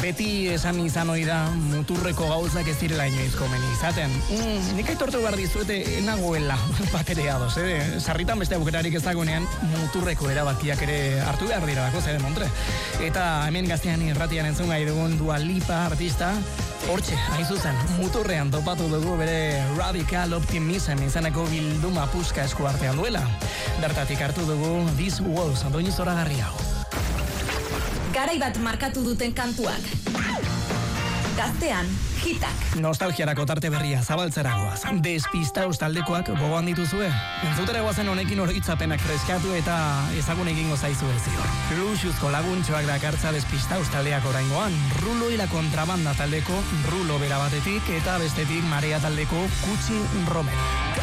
Beti esan izan ohi da muturreko gauzak ez direla inoiz komeni izaten. Nik aitortu behar dizuete enagoela bat ere ados, sarritan beste aukerarik ez dagoenean muturreko erabakiak ere hartu behar dira dako, zede montre. Eta hemen Gaztean irratian entzun gai dugun Dua Lipa artista, hortxe, hain zuzen, muturrean topatu dugu bere Radical Optimism izaneko bilduma puska esku artean duela. Bertatik hartu dugu This Walls, doinu zoragarri hau. Garai bat markatu duten kantuak. Gaztean, hitak. Nostalgiarako tarte berria zabaltzeragoaz. Despistauz taldekoak gogoan dituzue. Entzutera guazen honekin oroitzapenak freskatu eta ezagun egingo zaizu ezio. Luxuzko laguntxoak dakartza Despistauz taldeak oraingoan. Rulo y la Contrabanda taldeko Rulo bera batetik eta bestetik Marea taldeko Kutsi Romero.